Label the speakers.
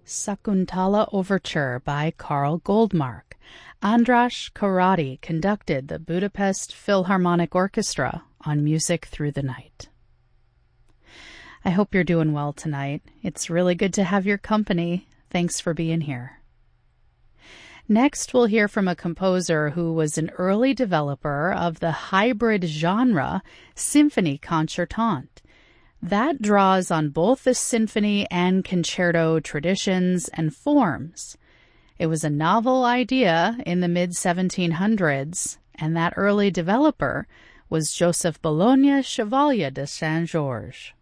Speaker 1: Sakuntala Overture by Karl Goldmark. Andras Karati conducted the Budapest Philharmonic Orchestra on Music Through the Night. I hope you're doing well tonight. It's really good to have your company. Thanks for being here. Next, we'll hear from a composer who was an early developer of the hybrid genre symphony concertante. That draws on both the symphony and concerto traditions and forms. It was a novel idea in the mid-1700s, and that early developer was Joseph Bologna Chevalier de Saint-Georges.